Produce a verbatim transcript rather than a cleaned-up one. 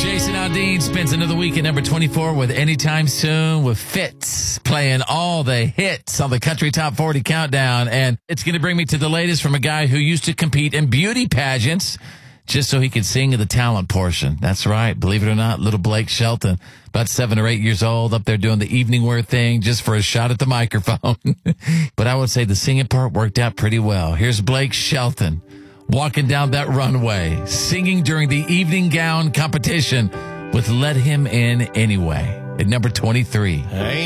Jason Aldean spends another week at number twenty-four with Anytime Soon with Fitz playing all the hits on the Country Top forty Countdown. And it's going to bring me to the latest from a guy who used to compete in beauty pageants just so he could sing the talent portion. That's right. Believe it or not, little Blake Shelton, about seven or eight years old, up there doing the evening wear thing just for a shot at the microphone. But I would say the singing part worked out pretty well. Here's Blake Shelton walking down that runway, singing during the evening gown competition with Let Him In Anyway at number twenty-three. Hey.